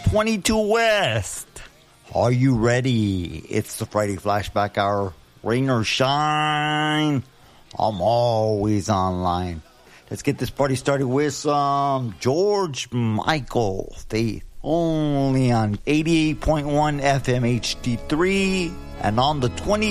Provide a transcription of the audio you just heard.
22 West. Are you ready? It's the Friday Flashback Hour. Rain or shine, I'm always online. Let's get this party started with some George Michael, Faith. Only on 88.1 FM HD3 and on the 20